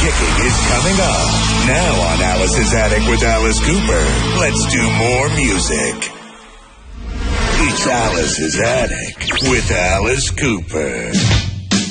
Kicking is coming up. Now on Alice's Attic with Alice Cooper. Let's do more music. It's Alice's Attic with Alice Cooper.